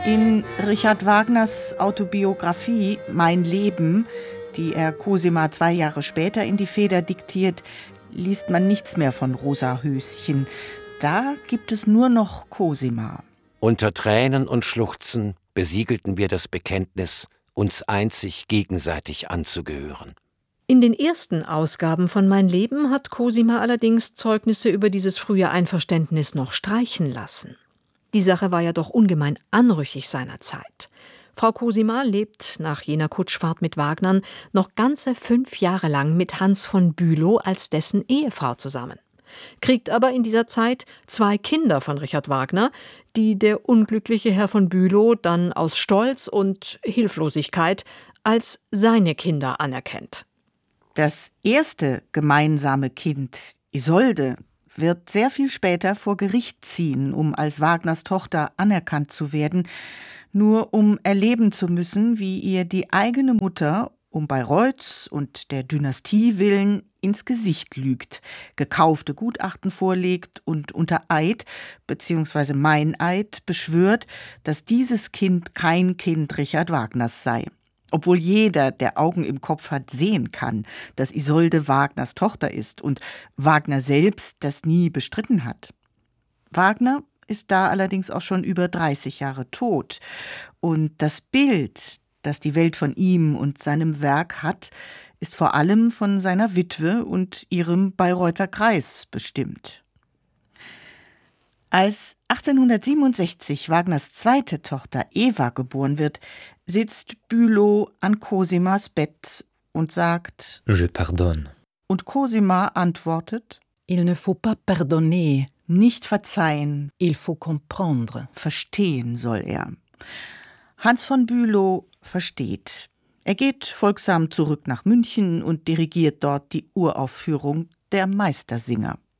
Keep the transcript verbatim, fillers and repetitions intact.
In Richard Wagners Autobiografie Mein Leben, die er Cosima zwei Jahre später in die Feder diktiert, liest man nichts mehr von Rosa Höschen. Da gibt es nur noch Cosima. Unter Tränen und Schluchzen besiegelten wir das Bekenntnis, uns einzig gegenseitig anzugehören. In den ersten Ausgaben von Mein Leben hat Cosima allerdings Zeugnisse über dieses frühe Einverständnis noch streichen lassen. Die Sache war ja doch ungemein anrüchig seinerzeit. Frau Cosima lebt nach jener Kutschfahrt mit Wagnern noch ganze fünf Jahre lang mit Hans von Bülow als dessen Ehefrau zusammen. Kriegt aber in dieser Zeit zwei Kinder von Richard Wagner, die der unglückliche Herr von Bülow dann aus Stolz und Hilflosigkeit als seine Kinder anerkennt. Das erste gemeinsame Kind, Isolde, wird sehr viel später vor Gericht ziehen, um als Wagners Tochter anerkannt zu werden, nur um erleben zu müssen, wie ihr die eigene Mutter um Bayreuths und der Dynastie willen ins Gesicht lügt, gekaufte Gutachten vorlegt und unter Eid bzw. Meineid beschwört, dass dieses Kind kein Kind Richard Wagners sei. Obwohl jeder, der Augen im Kopf hat, sehen kann, dass Isolde Wagners Tochter ist und Wagner selbst das nie bestritten hat. Wagner ist da allerdings auch schon über dreißig Jahre tot. Und das Bild, das die Welt von ihm und seinem Werk hat, ist vor allem von seiner Witwe und ihrem Bayreuther Kreis bestimmt. Als achtzehnhundertsiebenundsechzig Wagners zweite Tochter Eva geboren wird, sitzt Bülow an Cosimas Bett und sagt Je pardonne. Und Cosima antwortet Il ne faut pas pardonner. Nicht verzeihen. Il faut comprendre. Verstehen soll er. Hans von Bülow versteht. Er geht folgsam zurück nach München und dirigiert dort die Uraufführung Der Meistersinger.